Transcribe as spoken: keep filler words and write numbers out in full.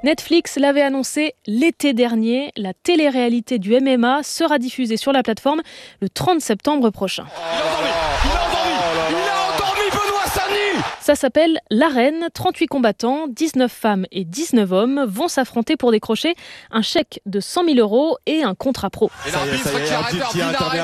Netflix l'avait annoncé l'été dernier. La télé-réalité du M M A sera diffusée sur la plateforme le trente septembre prochain. Ça s'appelle l'Arène. trente-huit combattants, dix-neuf femmes et dix-neuf hommes vont s'affronter pour décrocher un chèque de cent mille euros et un contrat pro. Et l'arbitre qui arrête